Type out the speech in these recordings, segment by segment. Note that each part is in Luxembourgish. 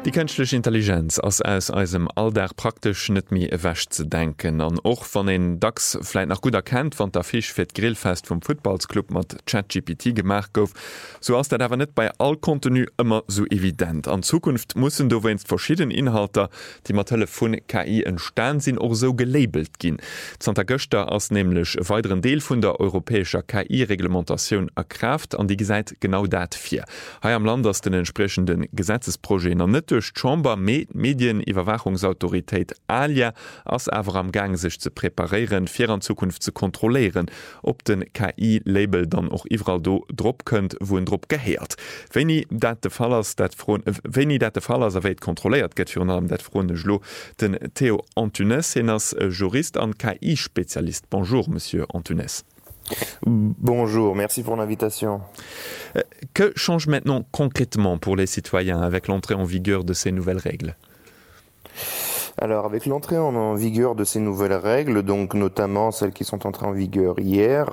Die künstliche Intelligenz ass aus eisem Alldag praktisch net mi ewächt ze denken an och van den Dacks vielleicht nach gut erkennt, wann der Fisch fir d Grillfest vum Footballsclub mat ChatGPT gemacht gouf, so ass dat awer net bei all Kontinu immer so evident. An Zukunft mussssen do wennst verschieden Inhalter, die mat vun KI entstan sinn och so gelabelt ginn. Zter Göster ass nämlichlech e weiteren Deel vun der europäescher KI-Reglementatioun erkraft an die gesäit genau dat fir. Hai am Land ass den entsprechenden Gesetzesprojekt an net Chamber Medieniwwerwachungsautoritéit ALIA ass awer am Gang sech ze preparieren, fir an Zukunft ze kontrolieren, ob den KI-Label dann och iwwer do drop kënnt, wo en Drpp geheert. Wenn i dat de Fall ass eréit kontroléiert, gët fir allem dat Fronde Schlo den Theo Antunes en ass Jurist an KI-Spezialist. Bonjour, Monsieur Antunes. Bonjour, merci pour l'invitation. Que change maintenant concrètement pour les citoyens avec l'entrée en vigueur de ces nouvelles règles? Alors, avec l'entrée en vigueur de ces nouvelles règles, donc notamment celles qui sont entrées en vigueur hier,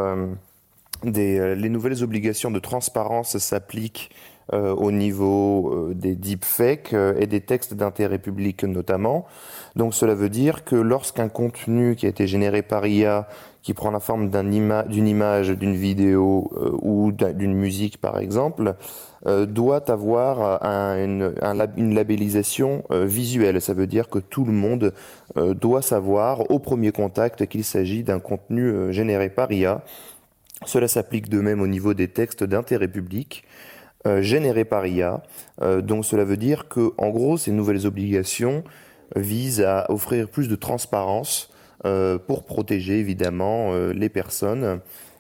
les nouvelles obligations de transparence s'appliquent au niveau des deepfakes et des textes d'intérêt public notamment. Donc cela veut dire que lorsqu'un contenu qui a été généré par IA, qui prend la forme d'une image, d'une vidéo ou d'une musique par exemple, doit avoir une labellisation visuelle. Ça veut dire que tout le monde doit savoir au premier contact qu'il s'agit d'un contenu généré par IA. Cela s'applique de même au niveau des textes d'intérêt public générés par IA. Donc cela veut dire que, en gros, ces nouvelles obligations visent à offrir plus de transparence pour protéger évidemment les personnes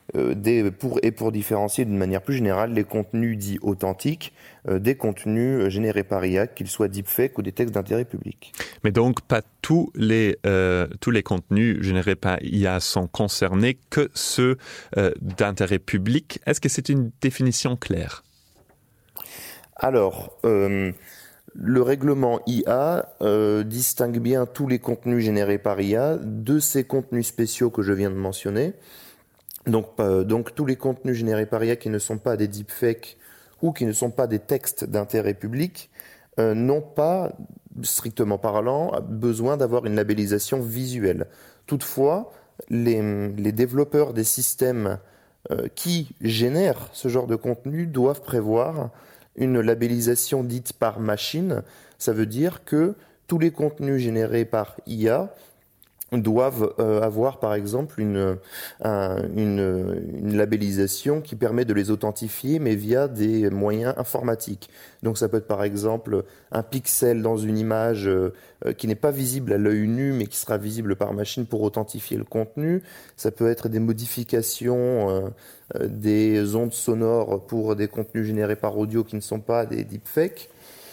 pour différencier d'une manière plus générale les contenus dits authentiques des contenus générés par IA, qu'ils soient deepfake ou des textes d'intérêt public. Mais donc pas tous les contenus générés par IA sont concernés, que ceux d'intérêt public. Est-ce que c'est une définition claire? Alors, le règlement IA distingue bien tous les contenus générés par IA de ces contenus spéciaux que je viens de mentionner. Donc tous les contenus générés par IA qui ne sont pas des deepfakes ou qui ne sont pas des textes d'intérêt public n'ont pas, strictement parlant, besoin d'avoir une labellisation visuelle. Toutefois, les développeurs des systèmes qui génèrent ce genre de contenu doivent prévoir une labellisation dite par machine. Ça veut dire que tous les contenus générés par IA doivent avoir par exemple une labellisation qui permet de les authentifier, mais via des moyens informatiques. Donc ça peut être par exemple un pixel dans une image qui n'est pas visible à l'œil nu, mais qui sera visible par machine pour authentifier le contenu. Ça peut être des modifications des ondes sonores pour des contenus générés par audio qui ne sont pas des deepfakes.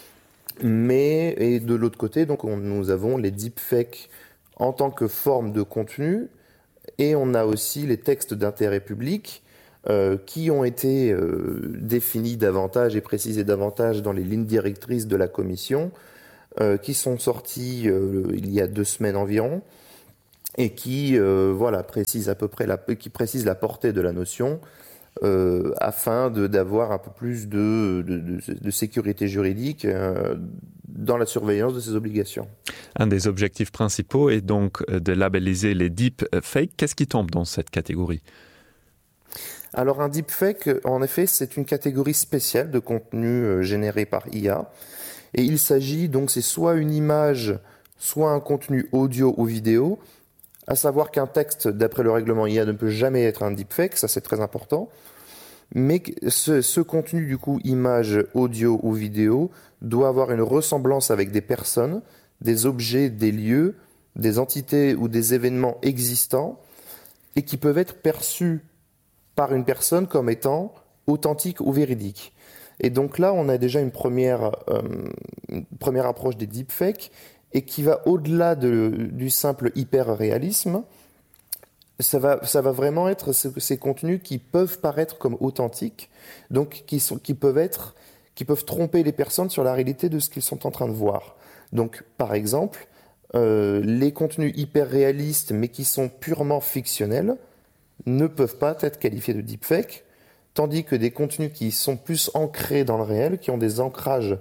Et de l'autre côté, donc, nous avons les deepfakes en tant que forme de contenu, et on a aussi les textes d'intérêt public qui ont été définis davantage et précisés davantage dans les lignes directrices de la Commission, qui sont sorties il y a 2 semaines environ, et qui précisent à peu près précisent la portée de la notion, afin d'avoir un peu plus de sécurité juridique dans la surveillance de ces obligations. Un des objectifs principaux est donc de labelliser les deepfakes. Qu'est-ce qui tombe dans cette catégorie? Alors un deepfake, en effet, c'est une catégorie spéciale de contenu généré par IA. Et il s'agit donc, c'est soit une image, soit un contenu audio ou vidéo. À savoir qu'un texte, d'après le règlement IA, ne peut jamais être un deepfake, ça c'est très important. Mais ce contenu, du coup, image, audio ou vidéo, doit avoir une ressemblance avec des personnes, des objets, des lieux, des entités ou des événements existants, et qui peuvent être perçus par une personne comme étant authentiques ou véridiques. Et donc là, on a déjà une première approche des deepfakes, et qui va au-delà du simple hyper-réalisme. Ça va vraiment être ces contenus qui peuvent paraître comme authentiques, donc qui peuvent tromper les personnes sur la réalité de ce qu'ils sont en train de voir. Donc, par exemple, les contenus hyper-réalistes, mais qui sont purement fictionnels, ne peuvent pas être qualifiés de deepfake, tandis que des contenus qui sont plus ancrés dans le réel, qui ont des ancrages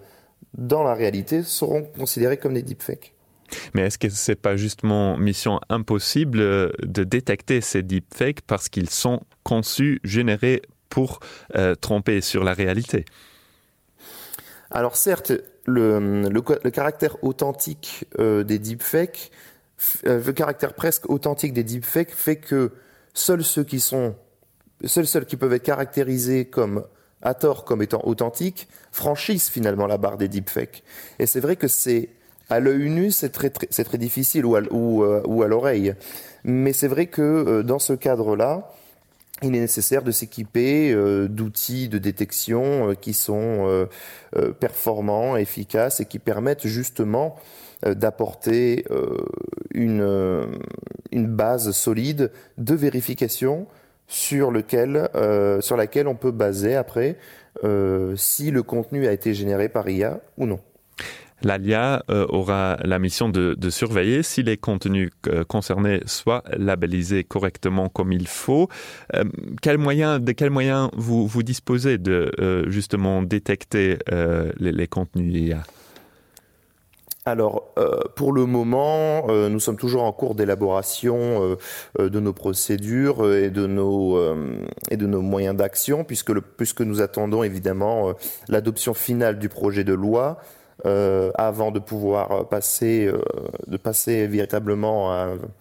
dans la réalité, seront considérés comme des deepfakes. Mais est-ce que c'est pas justement mission impossible de détecter ces deepfakes parce qu'ils sont conçus, générés pour tromper sur la réalité? Alors certes, le caractère authentique des deepfakes, le caractère presque authentique des deepfakes fait que seuls ceux qui peuvent être caractérisés comme à tort comme étant authentiques franchissent finalement la barre des deepfakes. Et c'est vrai que à l'œil nu, c'est très difficile ou à l'oreille. Mais c'est vrai que dans ce cadre-là, il est nécessaire de s'équiper d'outils de détection qui sont performants, efficaces et qui permettent justement d'apporter une base solide de vérification sur laquelle on peut baser après si le contenu a été généré par IA ou non. L'ALIA aura la mission de surveiller si les contenus concernés soient labellisés correctement comme il faut. De quels moyens vous disposez de justement détecter les contenus IA? Alors, pour le moment, nous sommes toujours en cours d'élaboration de nos procédures et de nos moyens d'action, puisque nous attendons évidemment l'adoption finale du projet de loi avant de pouvoir passer véritablement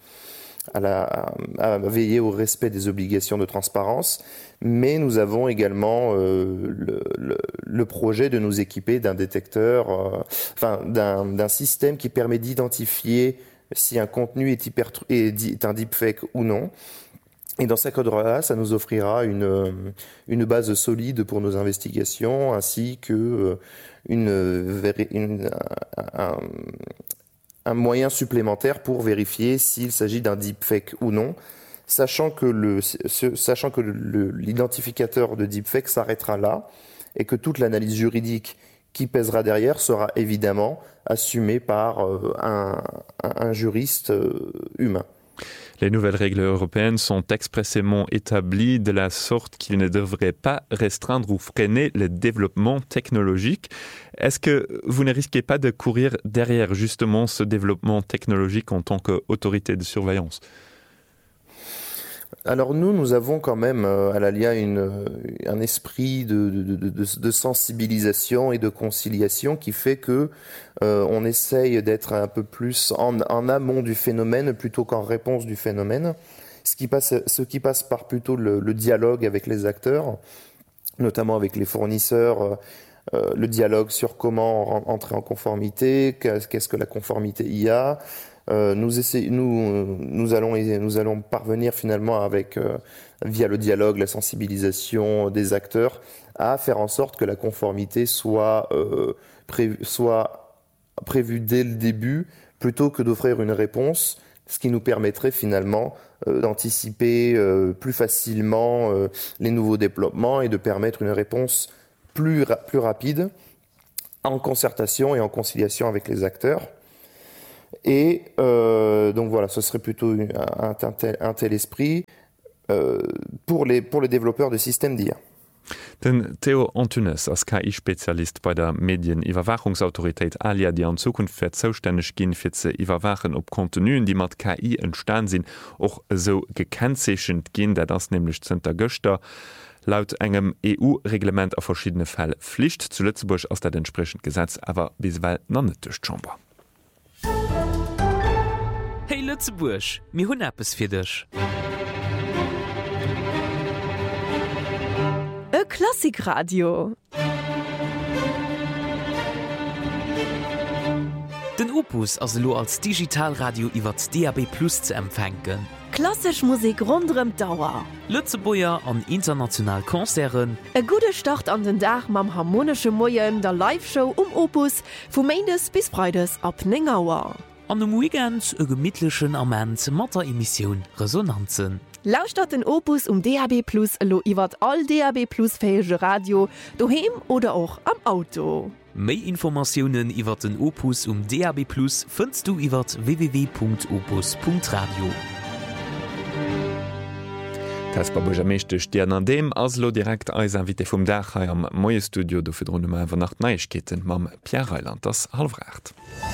à veiller au respect des obligations de transparence. Mais nous avons également le projet de nous équiper d'un détecteur, d'un système qui permet d'identifier si un contenu est un deepfake ou non. Et dans ce cadre-là, ça nous offrira une base solide pour nos investigations, ainsi que un moyen supplémentaire pour vérifier s'il s'agit d'un deepfake ou non, sachant que l'identificateur de deepfake s'arrêtera là et que toute l'analyse juridique qui pèsera derrière sera évidemment assumée par un juriste humain. Les nouvelles règles européennes sont expressément établies de la sorte qu'ils ne devraient pas restreindre ou freiner le développement technologique. Est-ce que vous ne risquez pas de courir derrière justement ce développement technologique en tant qu'autorité de surveillance ? Alors nous avons quand même à l'ALIA un esprit de sensibilisation et de conciliation qui fait que on essaye d'être un peu plus en amont du phénomène plutôt qu'en réponse du phénomène, ce qui passe par plutôt le dialogue avec les acteurs, notamment avec les fournisseurs, le dialogue sur comment entrer en conformité, qu'est-ce que la conformité IA. Nous allons parvenir finalement via le dialogue, la sensibilisation des acteurs, à faire en sorte que la conformité soit prévue dès le début, plutôt que d'offrir une réponse, ce qui nous permettrait finalement d'anticiper plus facilement les nouveaux développements et de permettre une réponse plus rapide, en concertation et en conciliation avec les acteurs. Et donc voilà, ce serait plutôt un tel esprit pour les développeurs de systèmes d'IA. Den Theo Antunes als KI-Spezialist bei der Medieniwwerwachungsautorität ALIA, die an Zukunft fir zoustännech ginn fir ze iwwerwachen op Kontinuen, die mat KI entstaan sinn och so gekennzeichent ginn, dat das nämlich Zter Göchter laut engem EU-Reglement a verschiedene Fälle Pflicht zu Lützeburg aus der entsprechend Gesetz awer biswel nannetecht Chamber. Hey Lützeburg, mi hunn Appes fir dech. E Klassikradio. Den Opus as lo als Digitalradio iwwer DAB+ ze empfänken. Klassisch Musik rundrem Dauer. Lützebuer an international Konzeren. E gute Start an den Dach mam harmonische Moien der Live-Show Opus vu Maindes bis Freides ab Ningauer. An dem Weekend e gemidtlechen Amment Matteremissionioun Resonanzen. Lauscht dat den Opus DAB+ lo iwwer all DAB+ fähige Radio, doheem oder auch am Auto. Méi Informationen iwwer den Opus DAB+ findst du iwwer www.opus.radio. Kasper Bojamechtech Di an dem aslo direkt eis anvité vum Dach hai am Moie Studio do fir runwer nach Neichkeeten mam Pierre Heiland das halfrecht.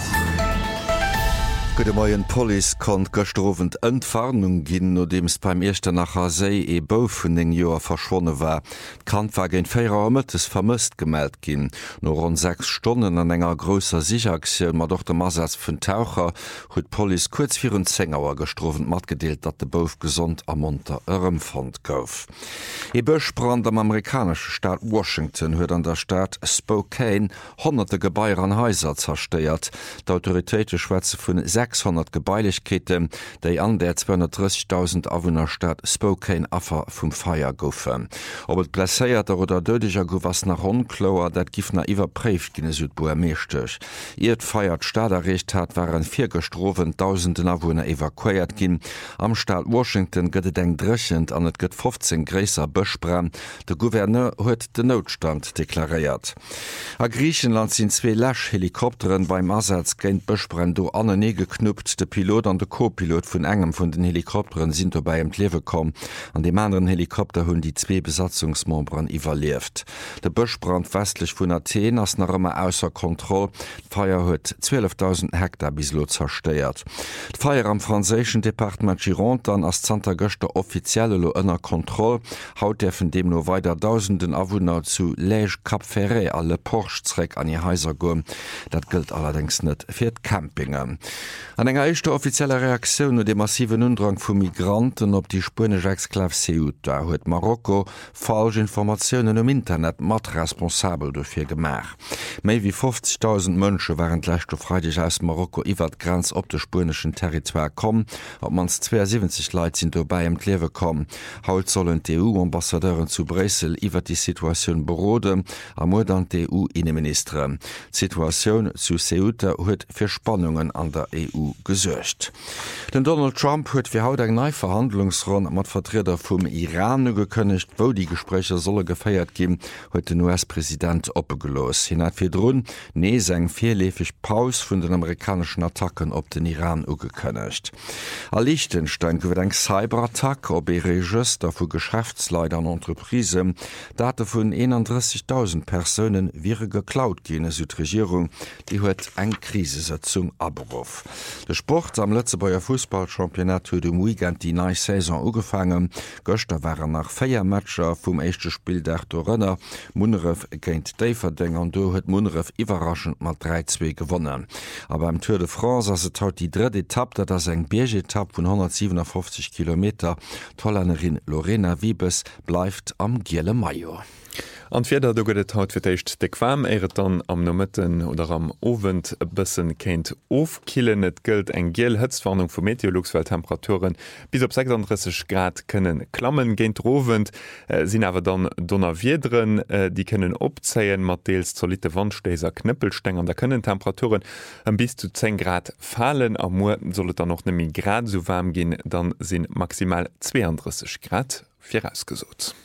Gute Morgen, Police konnte gestrovend Entwarnung gehen, nachdem es beim ersten nachher See Bau von den Jahren verschwunden war. Kant war gegen 4 Uhr mittags vermisst gemeldet gehen. Nur rund 6 Stunden an einer großen Sicheraktion, mit doch dem Einsatz von Taucher, hat Police kurz 24 Uhr gestrovend mitgeteilt, dass der Bau gesund am Munter Irrenfund kauf. Ein Buschbrand am amerikanischen Staat Washington hat an der Stadt Spokane hunderte Gebäude an Häuser zerstört. Die Autoritäten schwätzen von 600 Gebäulichkeiten, die an der 230.000 Einwohnerstadt Spokane Affer vom Feuer goufen. Ob es blessiert oder tödlicher go was nach unklar, das gibt nach überprüft gegen Südburmeestech. Ihr feiert Staat erreicht hat, waren 4 gestroven, tausenden Einwohner evakuiert gin. Am Staat Washington gëtt eng drechend an et gëtt 15 gräser Bëschbrand. Der Gouverneur huet den Notstand deklariert. A Griechenland sind 2 Lasch-Helikopteren beim Einsatz gegen Bëschbrand do anne geknüpft. De Pilot an der Co-Pilot vun engem vun den Helikopteren sind dabei im Lewe kom. An dem anderen Helikopter hunn die 2 Besatzungsmembern überlebt. Der Buschbrand westlich vun Athen ass nach immer ausser Kontrolle. Feier huet 12.000 Hektar bislo zersteiert. Feier am französischen Departement Gironde an as Santa Göster offizielle lo ënner Kontrolle. Haut defen dem no weiter tausenden Awohner zu Lège Cap Ferré alle Porschzreck an ihr Häuser go. Dat gilt allerdings net fir Campingen. An enger echte offizielle Reaktion de massiven Undrang vu Migranten op die spanische Exklave Ceuta huet Marokko falsche Informationen im Internet mat responsabel dofir gemach. Méi wie 50.000 Mënsche waren gleichchte Freitag aus Marokko iwwer Grenz op de spanischen Territoire kom, op mans 72 Leiit sind dabei im Klewe kom. Haut sollen EU-Ambassadeuren zu Brüssel iwwer die Situation berode, am Modern EU-Innenminister. Situation zu Ceuta huet fir Spannungen an der EU gesuercht. Den Donald Trump huet fir haut eng neii Verhandlungsrunde mat Vertreter vum Iran gekënnecht, wo die Gespräche solle gefeiert gin, huet den US-Präsident opgelos. Hin hat fir Drun nee seg vierlefig Paus vun den amerikanischen Attacken op den Iran ugekënnecht. A Liechtenstein gowet eng Cyberattack op e Register vu Geschäftsleiter an Entreprise, Date vun 31.000 Personen wiere geklaut gene Südregierung, die huet eng Krisesetzung aberuf. De Sport am Lëtzebauer Fußballchampionat huet dem Weekend die neue Saison ugefangen. Göster waren nach 4 Matscher vum echte Spiel der Rënner. Munnerew géint Daverding an do huet Munnerew iwwerraschend mat 3-2 gewonnen. Aber am Tour de France as se haut die 3. Etapp, dat ass eng Bergetapp vun 157 km. Tollernerin Lorena Wiebes bleibt am Giele Mayo. Anfirder do gët haut firtécht de Quam eiert dann am Nomëtten oder am Owend bëssen kéint ofkillen, et gëlt eng giel Hëtzwarnung vu Meteorologsweltemperaturen bis op 36 Grad kënnen klammen géint Rowend, sinn awer dann donner Wiedren, die kënnen opzeien mat deels zolite Wandsteiser Knëppelstäng an der kënnen Temperaturen bis zu 10 Grad fallen, am Moeten sollet er noch nemmi Grad so warm ginn, dann sinn maximal 32 Grad fir ausgesot.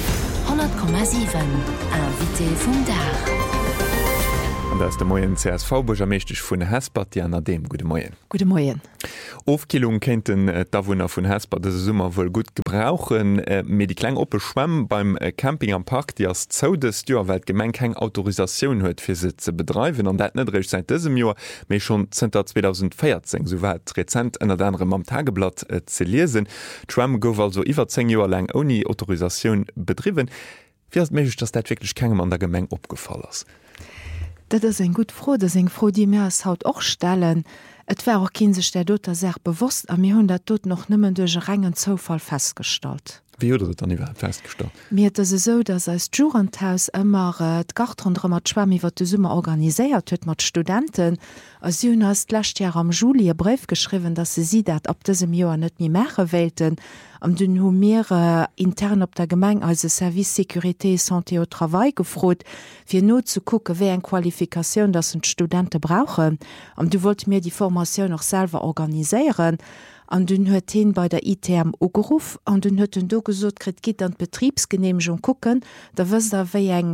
100,7 Invité vum Dach. Da ist der Moien CSV Bojamechtech vun Hespert Di an dem Gude Moien. Gute Morgen. Ofkilung kenten Dawohner vun Hespert de Summer wohl gut gebrauchen, mé die Kkleng oppe schwamm beim Camping am Park, die as zoudes Joer Welt Gemeng keng Autorisaioun huet fir se ze bedreiwen an dat netrech seit diesem Joer méi schon 2014 soweit Rezent ennner anderem am Tageblatt ze lesen. Trump gouf also iwwer 10 Joer lang oni Autorisaioun bedriwen. Wie méch dats dat wirklich kegem an der Gemeng opgefallen ass? Dat is eng gut froh, dat eng froh die Meer as haut och stellen. Et war auch kin sech der Dotter sehr bewusst, a mir hun dat dot noch nëmmen duch rengen Zofall festgestalt. Wie oder dann iwwer festgestellt? Mir se so, dats als Jurenthaus ëmmer d Gartrendre mat Schwamm iwwer de Summe organiséiert huet mat Studenten. Als Jun hast lächt Jahr am Juli Brief geschriwen, dat se sie dat ab dësem Joer net mi Mäche wählten. Am dun hu Meere intern op der Gemeng als Service Sécurité Santé au Travail gefrot, fir not zu kucke, wé en Qualifikationun dat sind Studenten brauchen. Am du wollt mir die Formatioun noch selber organiséieren. An dun huet hin bei der ITM ugeruf, an dun huet do gesot krit git an Betriebsgenehmigung kucken, da wës da wéi eng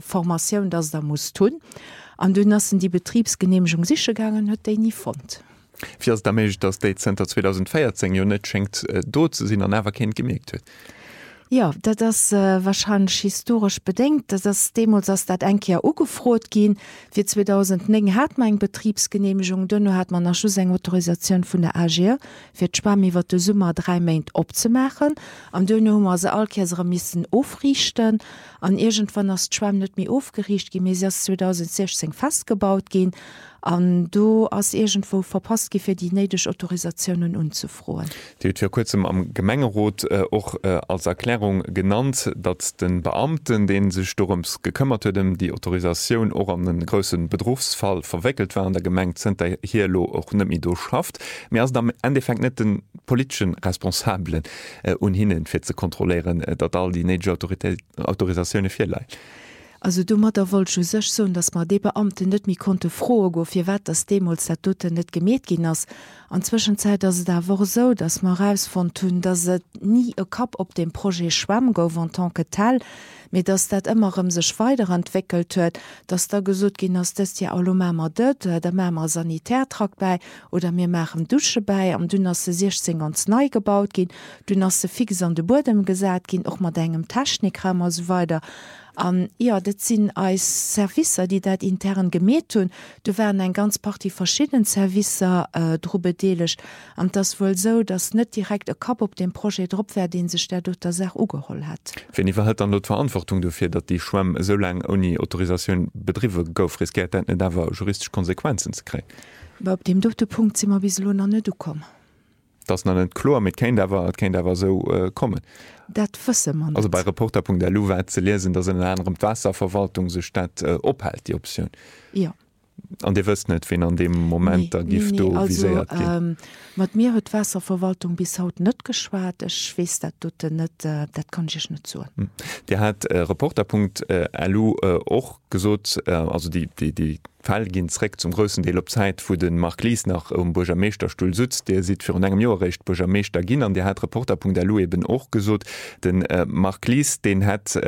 Formatioun dats da muss tun. An dun assen die Betriebsgenehmigung sichgegangen huet déi nie fand. Wie da méich das Date Center 2014 Jo net schenkt do ze sinn an never kind gemerkt huet. Ja, das wahrscheinlich historisch bedenkt, dass das Demos aus dat enkeer ugefrot gin. Für 2009 hat man eng Betriebsgenehmigung, dünne hat man nach Schuss eng Autorisation vun der AG fir d'Spamiwwer de Summer 3 Meint opzumachen. Am dünne hummer se allkäsere missen ofrichten, an irgendwann as Schwamm net mir aufgericht, gemäß 2016 festgebaut gin. An du ass egentwo verpasst gi fir die neideg Autorisationen unzufroen. Die huet fir kurzem am Gemengerot och als Erklärung genannt, dat den Beamten, den sech Sturms gekümmert huet, die Autorisation och an den grossen Berufsfall verweckelt waren, der Gemeng Center hierlo och nemmi do schafft. Mir as am Endeffekt net den politischen Responsablen hinnen fir ze kontrolieren, dat all die neideg Autorisationune fir leit. Also du mat der wollt sech so, dats ma de Beamte net mi konnte froh go fir wat das Demos dat dote net gemet gin ass. An Zwischenzeit as da war so, dats ma raus von tunn, dat se nie e Kap op dem Projekt schwamm gouf an tanke Teil, mit dats dat immerem sech weiter entwickelt huet, dats da gesot gin ass dat ja allo Mämer dët, der Mämer Sanitärtrag bei oder mir Mächem Dusche bei, am dun as se 16 ans neu gebaut gin, dun as se fix an de Bodem gesät gin och mat engem Technikrammer so weiter. Ja, dat sinn als Servicer, die dat intern gemet hun. Du wären eng ganz party verschieden Servicer dro bedeligt. An das wohl so, dass net direkt e Kap op dem Projekt opwer, den sech der dot der Sach ugeholl hat. Wenn ich verhält an der Verantwortung dafür, dat die Schwamm so lang ohne Autorisation betriebe gouf riskiert, da war juristisch Konsequenzen zu kriegen. Aber op dem dote Punkt simmer bis lo an net du kom. Das net klar mit kein da war so kommen. Dat fësse man. Also bei Reporter.lu ze lesen, dass in einer Wasserverwaltung se Stadt ophält die Option. Ja. An de wëst net wenn an dem Moment der Gift visiert. Mat mir huet Wasserverwaltung bis haut net geschwaart, schwes dat net dat kann ich net zu. Der hat Reporter.lu och gesot also die Fall ginnsreck zum grössen Deel op Zeit wo den Mark Lies nach Burgermeesterstuhl sitzt, der sieht für engem Jorecht Burgermeester ginn an der hat Reporter.lu eben och gesot den Mark Lies den hat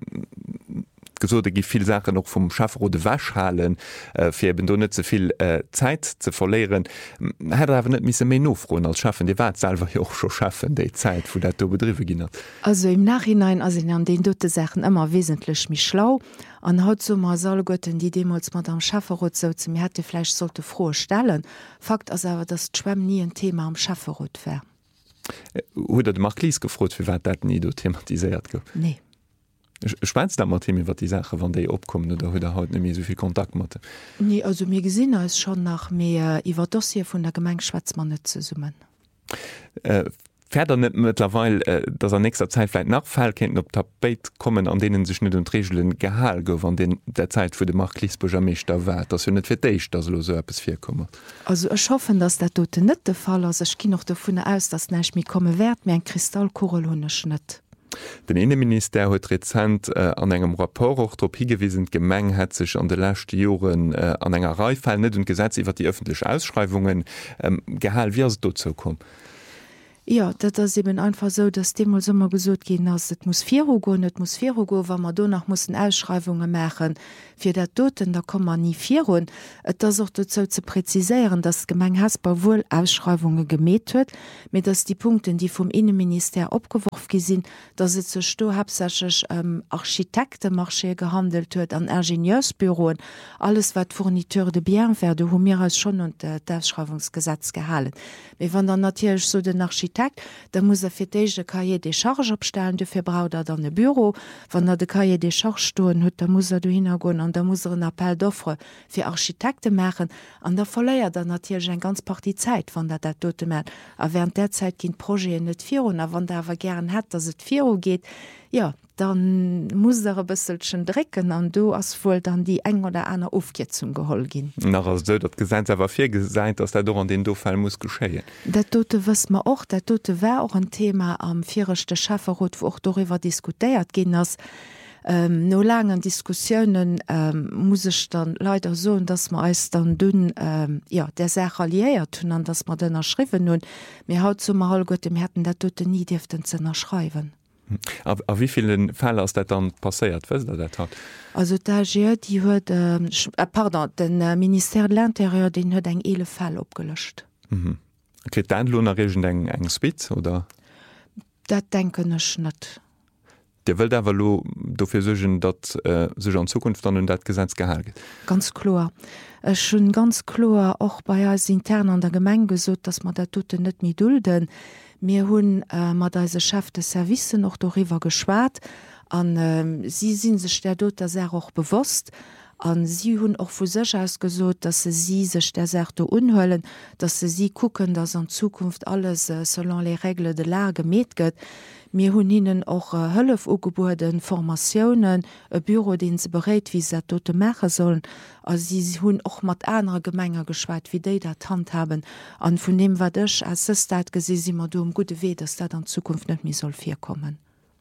gesot gi viel Sache noch vom Schafferode Waschhalen fir du net zuviel Zeit ze verleeren hat awer net miss méi nofro als schaffen de wat salver joch schon schaffen déi Zeit wo dat du bedriwe ginnert. Also im Nachhinein as an den dotte Sachen immer wesentlich mich schlau an haut sommer soll Götten die Demos mat am Schafferrot so zum Härtefleisch sollte froh stellen. Fakt as awer dat Schwemm nie ein Thema am Schafferrot wär. Hu dat Mark Lies gefrot wie wat dat nie do thematisiert go? Nee. Speinst der Martin iwwer die Sache wann déi opkommen oder huet haut nemmi soviel Kontakt matte? Nee, also mir gesinn is schon nach mé iwwer Dossier vun der Gemeng Schwarzmann net ze summen. Fäder net mittlerweile dats er nächster Zeitfleit nach Fallkenten op Tapet kommen, an denen sech net und Regelen gehall gouf an den der Zeit vu de Mark Liesburger Meeser wär, dats hun net firdeich dat lo soppes fir komme. Also ich hoffe, dass dat dote net de Fall ass ich gi noch davon aus, dass neich mi komme werd mir en Kristallkorel hunne schnitt. Den Innenminister huet rezent an engem Rapport och trop higewiesen Gemeng het sech an de lächte Joren an enger Reifall net und Gesetz iwwer die öffentliche Ausschreibungen gehall wie es dozo kom. Ja, dat ass eben einfach so, dats Demol sommer gesot gin ass et muss 4 go, net muss 4 go, wann man donach mussssen Ausschreibungen machen. Fir dat doten da kom man nie 4 hun. Et das auch dazu ze präziséieren, dass Gemeng hasbar wohl Ausschreibungen gemet huet, mit dass die Punkten, die vom Innenminister opgeworfen gesinn, dat se ze sto habsachech Architektemarché gehandelt huet an Ingenieursbüroen, alles wat Fourniteur de bien werde ho mir als schon und d'Ausschreibungsgesetz gehalen. Me wann der natürlich so den Architekt, da muss er fir déige Cahier de Charge opstellen, du fir braucht er dann e Büro, wann er de Cahier de Charge stoen huet, da muss er du hingoen, an da muss er een Appell d'offre fir Architekte machen, an der verléiert dann natürlich en ganz party Zeit, wann der dat dote mat. A während der Zeit ginint Projekt net 4, a wann der awer gern hat, dats et 4 geht, ja, dann muss er ein bisschen drecken an du as wohl dann die eng oder einer Aufgetzung geholt gin. Nach as dat Gesetz awer fir geseint, dass der do an den Dofall muss geschéien. Dat tote was man och, dat tote wär auch ein Thema am virchte Schafferrot, wo auch darüber diskutiert gin ass. No langen Diskussionen muss ich dann leider so, dass man als dann dünn der Sache alliiert hun an dass man den erschriven hun mir haut zum mal Gott dem Härten der tote nie deften ze erschreiben. A wie vielen Fälle ass dat dann passéiert dat hat? Also die huet den Minister de l'Interieur den huet eng 11 Fall opgelöscht. Krit Lohnerregen eng Spitz oder? Dat denken ech net. Der will dawer lo dofir sechen, dat sech an Zukunft an dat Gesetz gehalget. Ganz klar. Schon ganz klar auch bei als intern an der Gemeng gesot, dass man der tote net mi dulden. Mir hunn mat da se Chef de Service noch darüber geschwart an sie sinn sech der dot der sehr auch bewusst. An sie hunn och vu sech aus gesot, dat se sie sech der Säte unhhöllen, dat se sie kucken, dats an Zukunft alles selon les Regle de la gemet gëtt. Mir hunn ihnen och Hëllef ugeburden Formatiounen, e Büro den ze bereet, wie se dote mecher sollen, as sie hunn och mat enere Gemenger geschweit, wie déi dat handhaben. An vun dem wat dech as Sestat gesi si mat do gute Weh, dats dat an Zukunft net mi soll firkommen.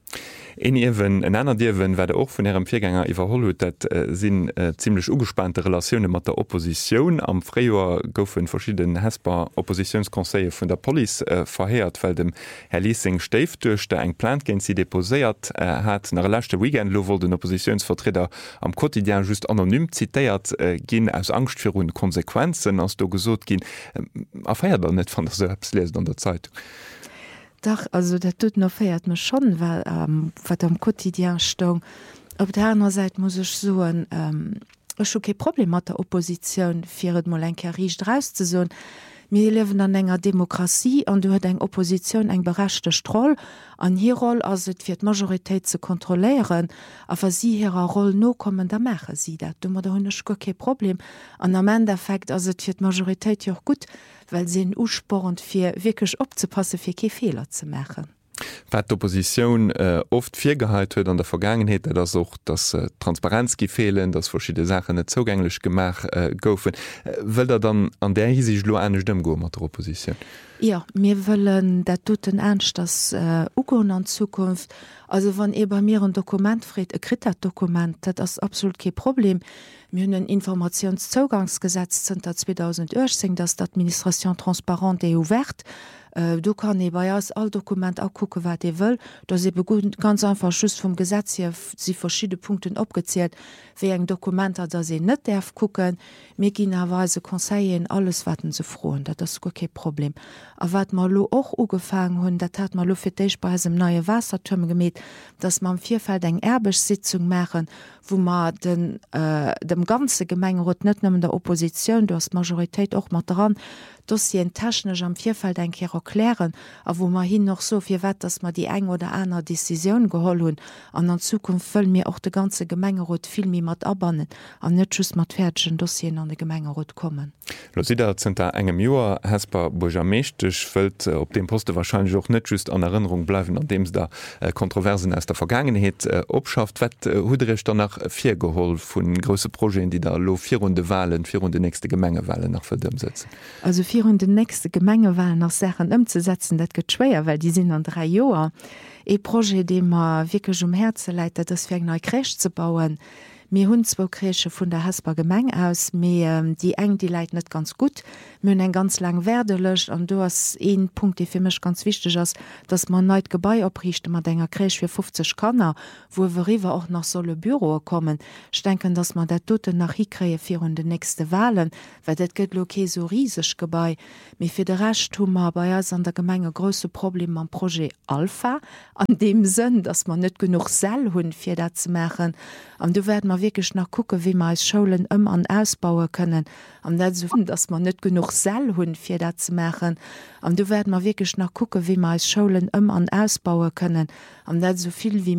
En einer Diwen werde auch vun ihrem Viergänger iwwerholt, dat sinn ziemlich ugespannte Relationen mat der Opposition. Am Freijoer goufen verschieden Hesper Oppositionskonseille vun der Poli verheert, weil dem Herr Liesing Steif durchchte eng Plan gen sie deposéiert hat nach lachte Weekend lo wo den Oppositionsvertreter am Quotidien just anonym zitéiert ginn aus Angst fir hun Konsequenzen ass du gesot gin afeiert net van der selbst lesen an der Zeitung. Dach, also der tut noch feiert mir schon, weil wat am Quotidien sto. Op der anderen Seite muss ich so okay Problem hat der Opposition fir et Molenker riecht raus zu so. Wir leben an enger Demokratie an du hat eng Opposition eng berechtchte Stroll an hier roll as et fir d Majoritéit ze kontrolieren, awer sie hireer Roll no kommen der Mäche sie dat. Du mat der hunnech ke Problem an am Endeffekt as et fir d Majoritéit joch gut, weil se usporend fir wirklich opzepasse fir ke Fehler ze machen. Wat d'Opposition oft firgehalt huet an der Vergangenheet, dat auch das Transparenz gefehlen, dass verschiedene Sachen net zugänglich gemach goufen. Wëll er dann an der hiesig lo enneg dem go mat der Opposition? Ja, mir wëllen dat doten ernst das Ugon an Zukunft. Also wann e bei mir ein Dokument friet, e krit dat Dokument, dat ass absolut ke Problem. Wir hunn ein Informationszugangsgesetz 2018, das d'Administration transparent et ouvert. Du kann e bei all Dokument auch gucke wat de wëll, da se begut ganz einfach Schuss vom Gesetz hier sie verschiedene Punkten opgezählt, wie eng Dokumenter da se net derf gucken, mir ginnerweise Konseien alles watten ze froen, dat das okay Problem. A wat mal lo och ugefangen hunn, dat hat mal lo fir deich bei dem neue Wassertürme gemet, dass man am Vierfeld eng Erbesitzung machen, wo man dem ganze Gemengerot net nëmmen der Opposition, du hast Majoritéit och mat dran, dass sie en technisch am Vierfeld eng Keer erklären, a wo man hin noch so fir wett, dass man die eng oder einer Decision geholl hun, an an Zukunft fëll mir auch de ganze Gemengerot filmmi mat abbannen, an net just mat fertigschen Dossien an de Gemengerot kommen. Lo si engem Joer Hesper Bojamechtech fëlt op dem Poste wahrscheinlich auch net just an Erinnerung bleiwen, an dems da Kontroversen aus der Vergangenheit opschafft, wett huderech danach fir geholl vun grosse Projekten, die da lo 4 Runde Wahlen, 4 Runde nächste Gemengewahlen nach verdëm setzen. Also de nächste Gemengewahlen nach Sachen umzusetzen, dat gët schwéier, weil die sind an 3 Joer. E Projekt, dem man wirklich Herze leitet, das fir eng neu Krech zu bauen. Mir hunn 2 Kreche vun der Hesper Gemeng aus, die eng die leit net ganz gut, mün eng ganz lang werdelech an du hast een Punkt, die fir mech ganz wichtig ass, dass man neit Gebäi oprichte mat enger Krech fir 50 Kanner, wo weriwer auch nach solle Büro kommen. Ich denken, dass man der tote nach hikree fir hun de nächste Wahlen, weil dat gëtt loké so riesig Gebäi. Mi fir de Rechtummer bei an der Gemenge grosse Problem am Projekt Alpha, an dem Sinn, dass man net genug Sell hunn fir dat ze machen. An du werd man wirklich nach gucke, wie man als Schulen an ausbauen können, an dat so, dass man net genug Sell hunn fir dat ze machen. An du werd man wirklich nach gucke, wie man als Schulen an ausbauen können, an dat so viel wie